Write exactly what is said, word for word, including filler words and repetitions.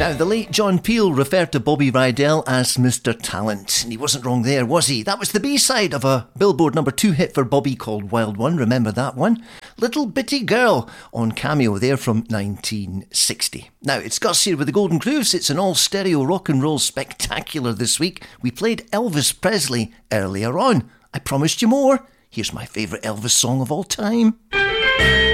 Now, the late John Peel referred to Bobby Rydell as Mister Talent, and he wasn't wrong there, was he? That was the B-side of a Billboard number two hit for Bobby called Wild One, remember that one? Little Bitty Girl on Cameo there from nineteen sixty. Now, it's Gus here with the Golden Grooves. It's an all-stereo rock and roll spectacular this week. We played Elvis Presley earlier on. I promised you more. Here's my favourite Elvis song of all time.